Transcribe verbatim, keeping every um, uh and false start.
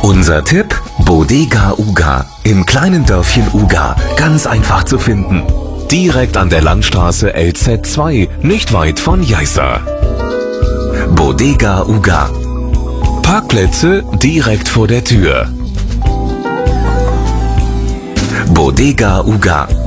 Unser Tipp: Bodega Uga im kleinen Dörfchen Uga, ganz einfach zu finden. Direkt an der Landstraße L Z zwei, nicht weit von Jeißa. Bodega Uga. Parkplätze direkt vor der Tür. Bodega Uga.